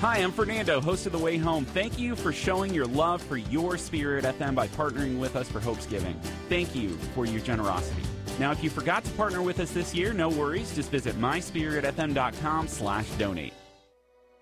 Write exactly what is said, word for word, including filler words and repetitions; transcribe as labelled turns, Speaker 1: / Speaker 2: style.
Speaker 1: Hi, I'm Fernando, host of The Way Home. Thank you for showing your love for your Spirit F M by partnering with us for Hope's Giving. Thank you for your generosity. Now, if you forgot to partner with us this year, no worries. Just visit my spirit f m dot com slash donate.